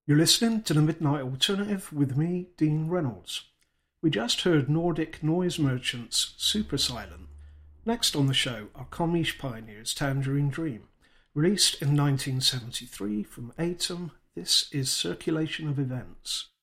You're listening to the Midnight Alternative with me, Dean Reynolds. We just heard Nordic Noise Merchants' Super Silent. Next on the show are Comish Pioneers' Tangerine Dream. Released in 1973 from Atom, this is Circulation of Events.